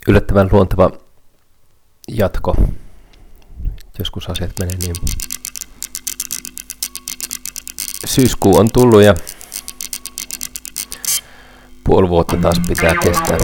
yllättävän luonteva jatko. Joskus asiat menee niin. Syyskuu on tullut ja puoli vuotta taas pitää kestää.